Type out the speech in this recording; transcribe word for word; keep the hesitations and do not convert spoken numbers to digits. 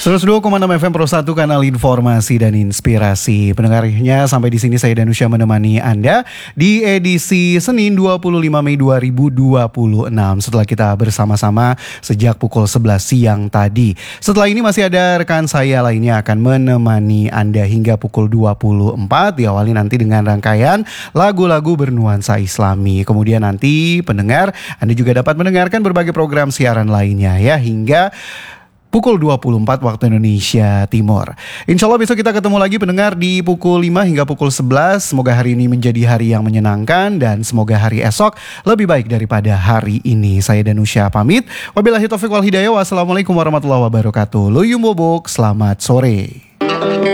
seratus dua koma enam F M Pro satu, kanal informasi dan inspirasi. Pendengarnya, sampai di sini saya Danusya menemani Anda di edisi Senin dua puluh lima Mei dua ribu dua puluh enam. Setelah kita bersama-sama sejak pukul sebelas siang tadi. Setelah ini masih ada rekan saya lainnya akan menemani Anda hingga pukul dua puluh empat. Diawali nanti dengan rangkaian lagu-lagu bernuansa Islami. Kemudian nanti pendengar, Anda juga dapat mendengarkan berbagai program siaran lainnya ya hingga pukul dua puluh empat waktu Indonesia Timur. Insya Allah besok kita ketemu lagi pendengar di pukul lima hingga pukul sebelas. Semoga hari ini menjadi hari yang menyenangkan dan semoga hari esok lebih baik daripada hari ini. Saya Danusya pamit. Wabillahi taufiq wal hidayah. Wassalamualaikum warahmatullahi wabarakatuh. Loyum bobok, selamat sore.